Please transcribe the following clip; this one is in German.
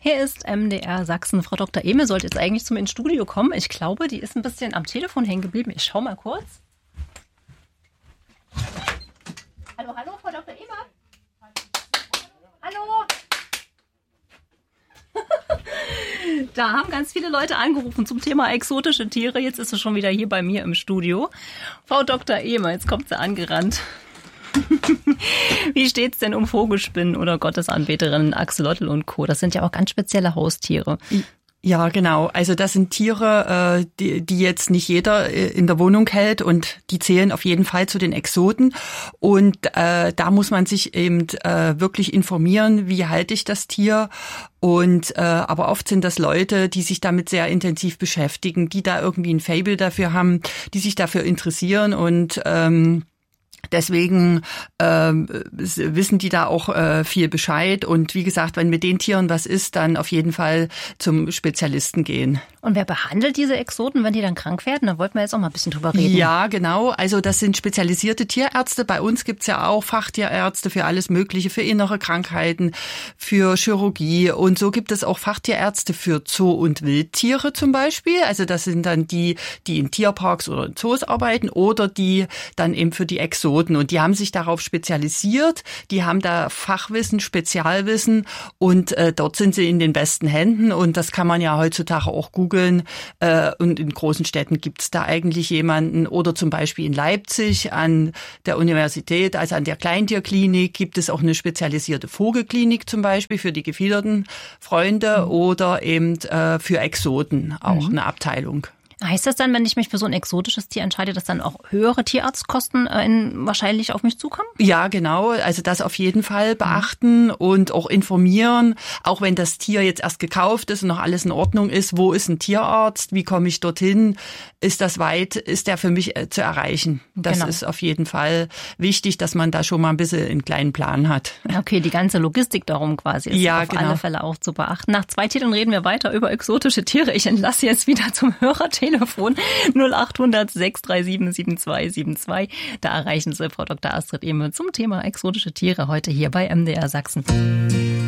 Hier ist MDR Sachsen. Frau Dr. Emel sollte jetzt eigentlich zu mir ins Studio kommen. Ich glaube, die ist ein bisschen am Telefon hängen geblieben. Ich schau mal kurz. Hallo, Frau Dr. Emel. Hallo. Da haben ganz viele Leute angerufen zum Thema exotische Tiere. Jetzt ist sie schon wieder hier bei mir im Studio. Frau Dr. Emel, jetzt kommt sie angerannt. Wie steht's denn um Vogelspinnen oder Gottesanbeterinnen, Axolotl und Co.? Das sind ja auch ganz spezielle Haustiere. Ja, genau. Also das sind Tiere, die jetzt nicht jeder in der Wohnung hält und die zählen auf jeden Fall zu den Exoten. Und da muss man sich eben wirklich informieren, wie halte ich das Tier. Und aber oft sind das Leute, die sich damit sehr intensiv beschäftigen, die da irgendwie ein Faible dafür haben, die sich dafür interessieren und deswegen wissen die da auch viel Bescheid. Und wie gesagt, wenn mit den Tieren was ist, dann auf jeden Fall zum Spezialisten gehen. Und wer behandelt diese Exoten, wenn die dann krank werden? Da wollten wir jetzt auch mal ein bisschen drüber reden. Ja, genau. Also das sind spezialisierte Tierärzte. Bei uns gibt's ja auch Fachtierärzte für alles Mögliche, für innere Krankheiten, für Chirurgie. Und so gibt es auch Fachtierärzte für Zoo- und Wildtiere zum Beispiel. Also das sind dann die in Tierparks oder in Zoos arbeiten oder die dann eben für die Exoten. Und die haben sich darauf spezialisiert. Die haben da Fachwissen, Spezialwissen und dort sind sie in den besten Händen. Und das kann man ja heutzutage auch googeln. Und in großen Städten gibt es da eigentlich jemanden. Oder zum Beispiel in Leipzig an der Universität, also an der Kleintierklinik, gibt es auch eine spezialisierte Vogelklinik zum Beispiel für die gefiederten Freunde oder eben für Exoten auch eine Abteilung. Heißt das dann, wenn ich mich für so ein exotisches Tier entscheide, dass dann auch höhere Tierarztkosten wahrscheinlich auf mich zukommen? Ja, genau. Also das auf jeden Fall beachten und auch informieren. Auch wenn das Tier jetzt erst gekauft ist und noch alles in Ordnung ist. Wo ist ein Tierarzt? Wie komme ich dorthin? Ist der für mich zu erreichen? Das ist auf jeden Fall wichtig, dass man da schon mal ein bisschen einen kleinen Plan hat. Okay, die ganze Logistik darum quasi ist auf alle Fälle auch zu beachten. Nach 2 Titeln reden wir weiter über exotische Tiere. Ich entlasse jetzt wieder zum Hörertelefon 0800 637 7272. Da erreichen Sie Frau Dr. Astrid Emel zum Thema exotische Tiere heute hier bei MDR Sachsen.